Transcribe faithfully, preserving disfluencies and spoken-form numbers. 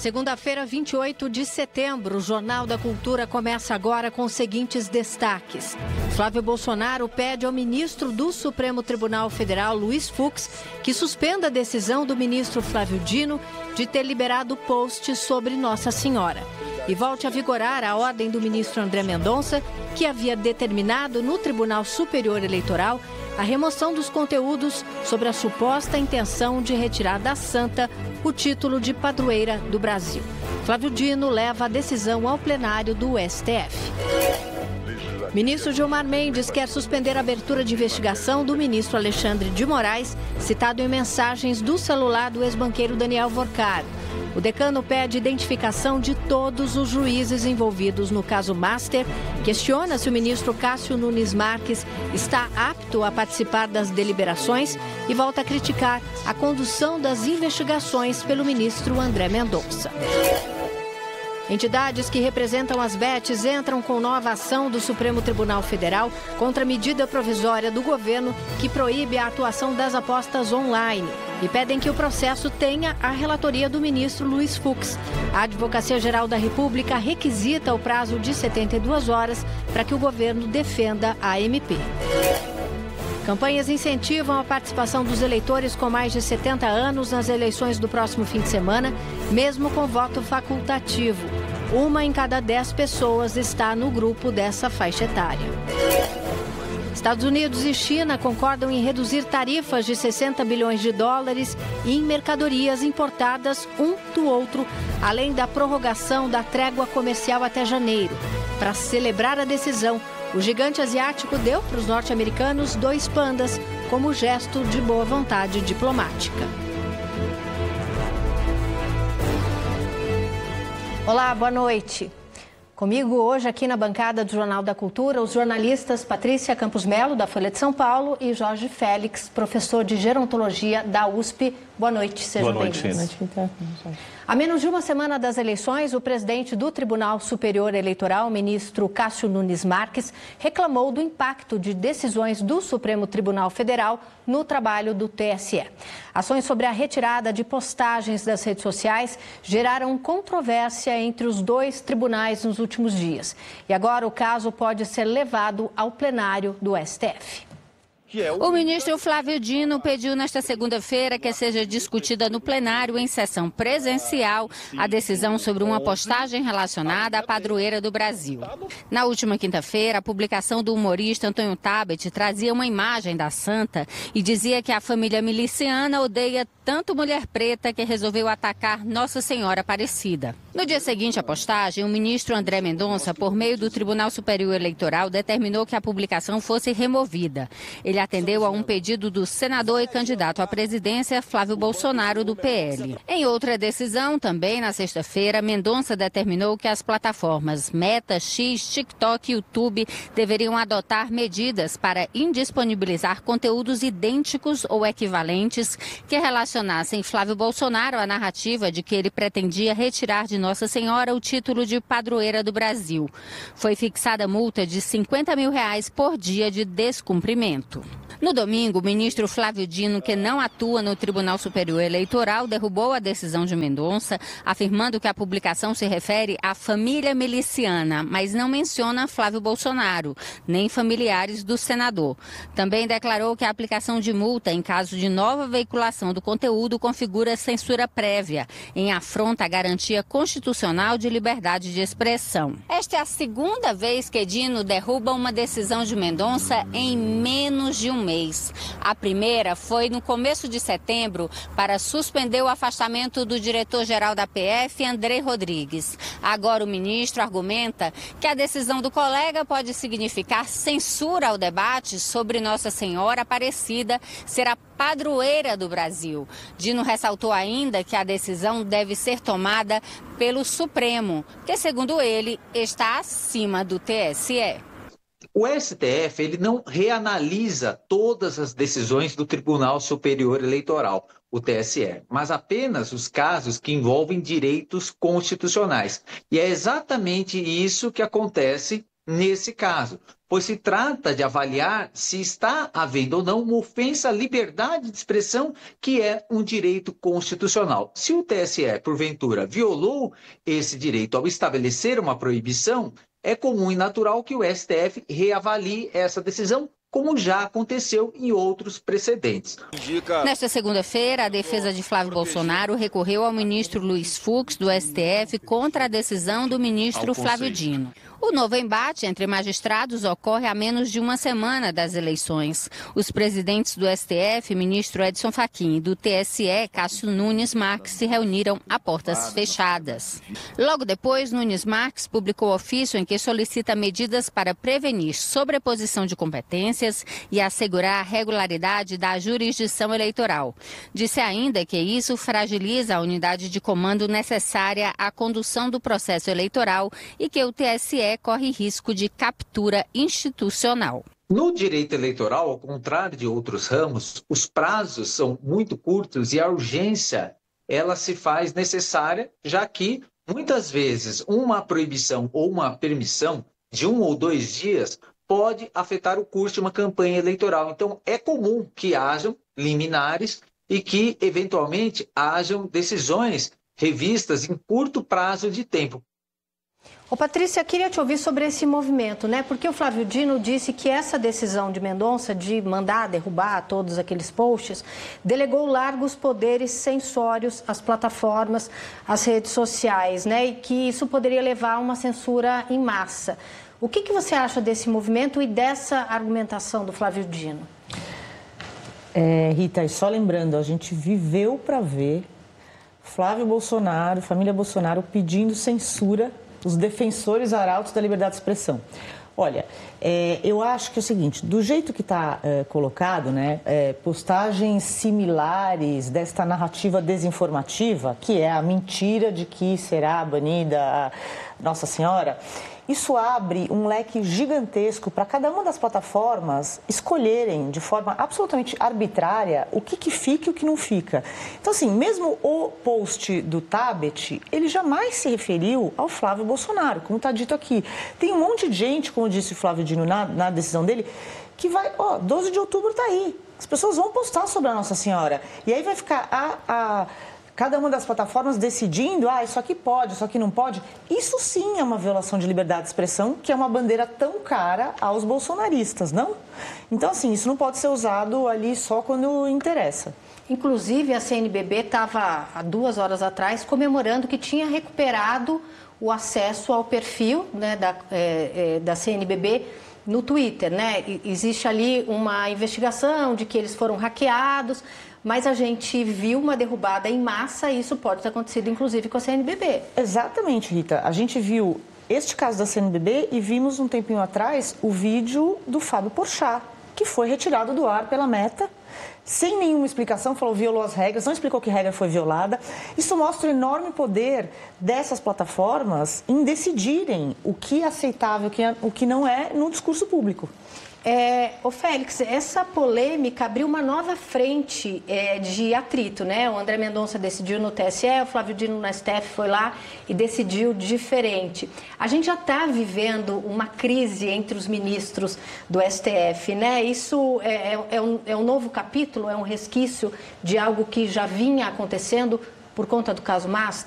Segunda-feira, vinte e oito de setembro, o Jornal da Cultura começa agora com os seguintes destaques. Flávio Bolsonaro pede ao ministro do Supremo Tribunal Federal, Luiz Fux, que suspenda a decisão do ministro Flávio Dino de ter liberado o post sobre Nossa Senhora. E volte a vigorar a ordem do ministro André Mendonça, que havia determinado no Tribunal Superior Eleitoral a remoção dos conteúdos sobre a suposta intenção de retirar da santa o título de padroeira do Brasil. Flávio Dino leva a decisão ao plenário do S T F. Ministro Gilmar Mendes quer suspender a abertura de investigação do ministro Alexandre de Moraes, citado em mensagens do celular do ex-banqueiro Daniel Vorcaro. O decano pede identificação de todos os juízes envolvidos no caso Master, questiona se o ministro Cássio Nunes Marques está apto a participar das deliberações e volta a criticar a condução das investigações pelo ministro André Mendonça. Entidades que representam as bets entram com nova ação do Supremo Tribunal Federal contra a medida provisória do governo que proíbe a atuação das apostas online e pedem que o processo tenha a relatoria do ministro Luiz Fux. A Advocacia Geral da República requisita o prazo de setenta e duas horas para que o governo defenda a M P. Campanhas incentivam a participação dos eleitores com mais de setenta anos nas eleições do próximo fim de semana, mesmo com voto facultativo. Uma em cada dez pessoas está no grupo dessa faixa etária. Estados Unidos e China concordam em reduzir tarifas de sessenta bilhões de dólares em mercadorias importadas um do outro, além da prorrogação da trégua comercial até janeiro. Para celebrar a decisão, o gigante asiático deu para os norte-americanos dois pandas como gesto de boa vontade diplomática. Olá, boa noite. Comigo hoje aqui na bancada do Jornal da Cultura, os jornalistas Patrícia Campos Melo, da Folha de São Paulo, e Jorge Félix, professor de gerontologia da U S P. Boa noite, sejam bem-vindos. Há menos de uma semana das eleições, o presidente do Tribunal Superior Eleitoral, ministro Cássio Nunes Marques, reclamou do impacto de decisões do Supremo Tribunal Federal no trabalho do T S E. Ações sobre a retirada de postagens das redes sociais geraram controvérsia entre os dois tribunais nos últimos dias. E agora o caso pode ser levado ao plenário do S T F. O ministro Flávio Dino pediu nesta segunda-feira que seja discutida no plenário em sessão presencial a decisão sobre uma postagem relacionada à padroeira do Brasil. Na última quinta-feira, a publicação do humorista Antônio Tabet trazia uma imagem da santa e dizia que a família miliciana odeia tanto mulher preta que resolveu atacar Nossa Senhora Aparecida. No dia seguinte à postagem, o ministro André Mendonça, por meio do Tribunal Superior Eleitoral, determinou que a publicação fosse removida. Ele atendeu a um pedido do senador e candidato à presidência, Flávio Bolsonaro, do P L. Em outra decisão, também na sexta-feira, Mendonça determinou que as plataformas Meta, X, TikTok e YouTube deveriam adotar medidas para indisponibilizar conteúdos idênticos ou equivalentes que relacionassem Flávio Bolsonaro à narrativa de que ele pretendia retirar de Nossa Senhora o título de padroeira do Brasil. Foi fixada multa de cinquenta mil reais por dia de descumprimento. No domingo, o ministro Flávio Dino, que não atua no Tribunal Superior Eleitoral, derrubou a decisão de Mendonça, afirmando que a publicação se refere à família miliciana, mas não menciona Flávio Bolsonaro, nem familiares do senador. Também declarou que a aplicação de multa em caso de nova veiculação do conteúdo configura censura prévia, em afronta à garantia constitucional de liberdade de expressão. Esta é a segunda vez que Dino derruba uma decisão de Mendonça em menos de um mês. A primeira foi no começo de setembro para suspender o afastamento do diretor-geral da P F, André Rodrigues. Agora o ministro argumenta que a decisão do colega pode significar censura ao debate sobre Nossa Senhora Aparecida ser a padroeira do Brasil. Dino ressaltou ainda que a decisão deve ser tomada pelo Supremo, que, segundo ele, está acima do T S E. O S T F ele não reanalisa todas as decisões do Tribunal Superior Eleitoral, o T S E, mas apenas os casos que envolvem direitos constitucionais. E é exatamente isso que acontece nesse caso. pois se trata de avaliar se está havendo ou não uma ofensa à liberdade de expressão, que é um direito constitucional. Se o T S E, porventura, violou esse direito ao estabelecer uma proibição, é comum e natural que o S T F reavalie essa decisão, como já aconteceu em outros precedentes. Nesta segunda-feira, a defesa de Flávio Bolsonaro recorreu ao ministro Luiz Fux, do S T F, contra a decisão do ministro Flávio Dino. O novo embate entre magistrados ocorre há menos de uma semana das eleições. Os presidentes do S T F, ministro Edson Fachin, e do T S E, Cássio Nunes Marques, se reuniram a portas fechadas. Logo depois, Nunes Marques publicou ofício em que solicita medidas para prevenir sobreposição de competências e assegurar a regularidade da jurisdição eleitoral. Disse ainda que isso fragiliza a unidade de comando necessária à condução do processo eleitoral e que o T S E corre risco de captura institucional. No direito eleitoral, ao contrário de outros ramos, os prazos são muito curtos e a urgência ela se faz necessária, já que muitas vezes uma proibição ou uma permissão de um ou dois dias pode afetar o curso de uma campanha eleitoral. Então, é comum que hajam liminares e que, eventualmente, hajam decisões revistas em curto prazo de tempo. Ô Patrícia, queria te ouvir sobre esse movimento, né? Porque o Flávio Dino disse que essa decisão de Mendonça de mandar derrubar todos aqueles posts delegou largos poderes censórios às plataformas, às redes sociais, né? E que isso poderia levar a uma censura em massa. O que, que você acha desse movimento e dessa argumentação do Flávio Dino? É, Rita, e só lembrando, a gente viveu para ver Flávio Bolsonaro, família Bolsonaro pedindo censura os defensores arautos da liberdade de expressão. Olha, é, eu acho que é o seguinte, do jeito que está é, colocado, né, é, postagens similares desta narrativa desinformativa, que é a mentira de que será banida a Nossa Senhora, isso abre um leque gigantesco para cada uma das plataformas escolherem de forma absolutamente arbitrária o que, que fica e o que não fica. Então, assim, mesmo o post do Tabet, ele jamais se referiu ao Flávio Bolsonaro, como está dito aqui. Tem um monte de gente, como disse o Flávio Dino na, na decisão dele, que vai, ó, doze de outubro está aí. As pessoas vão postar sobre a Nossa Senhora. E aí vai ficar a... a cada uma das plataformas decidindo, ah, isso aqui pode, isso aqui não pode. Isso sim é uma violação de liberdade de expressão, que é uma bandeira tão cara aos bolsonaristas, não? Então, assim, isso não pode ser usado ali só quando interessa. Inclusive, a C N B B estava, há duas horas atrás, comemorando que tinha recuperado o acesso ao perfil, né, da, é, é, da C N B B no Twitter, né? E, existe ali uma investigação de que eles foram hackeados, mas a gente viu uma derrubada em massa e isso pode ter acontecido, inclusive, com a C N B B. Exatamente, Rita. A gente viu este caso da C N B B e vimos um tempinho atrás o vídeo do Fábio Porchat, que foi retirado do ar pela Meta, sem nenhuma explicação, falou violou as regras, não explicou que regra foi violada. Isso mostra o enorme poder dessas plataformas em decidirem o que é aceitável, o que não é no discurso público. É, ô Félix, essa polêmica abriu uma nova frente é, de atrito, né? O André Mendonça decidiu no T S E, o Flávio Dino no S T F foi lá e decidiu diferente. A gente já está vivendo uma crise entre os ministros do S T F, né? Isso é, é, é, um, é um novo capítulo, é um resquício de algo que já vinha acontecendo por conta do caso Mastro?